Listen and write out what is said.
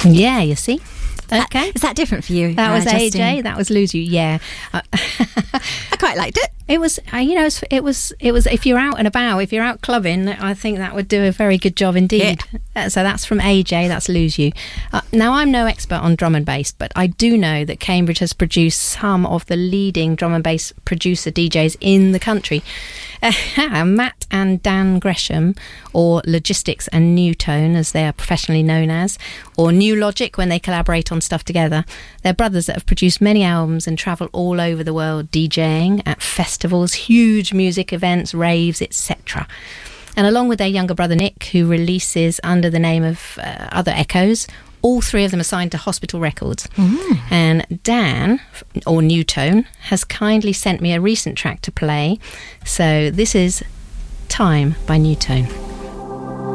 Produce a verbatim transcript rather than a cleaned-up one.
Yeah, you see. Okay. Is that different for you? That uh, was Justine? A J. That was Lose You. Yeah. Uh, I quite liked it. It was, uh, you know, it was, it was, it was, if you're out and about, if you're out clubbing, I think that would do a very good job indeed. Yeah. Uh, so that's from A J, that's Lose You. Uh, now, I'm no expert on drum and bass, but I do know that Cambridge has produced some of the leading drum and bass producer D Js in the country. Uh, Matt and Dan Gresham, or Logistics and New Tone, as they are professionally known as, or New Logic when they collaborate on stuff together. They're brothers that have produced many albums and travel all over the world DJing at festivals, huge music events, raves, et cetera. And along with their younger brother Nick, who releases under the name of uh, Other Echoes, all three of them are signed to Hospital Records. Mm. And Dan, or New Tone, has kindly sent me a recent track to play. So this is Time by New Tone.